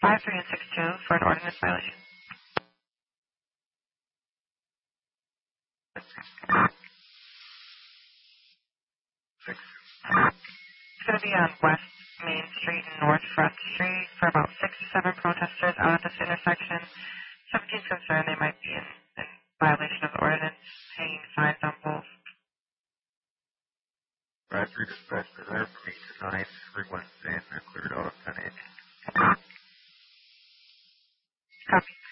53 and 62 for an ordinance violation. It's going to be on West Main Street and North Front Street for about 6 to 7 protesters out at this intersection. 17's concerned they might be in violation of the ordinance, hanging signs on poles. Roger, dispatch reserved from 8 to 9 every Wednesday, and they're cleared out of 10 a.m. Copy.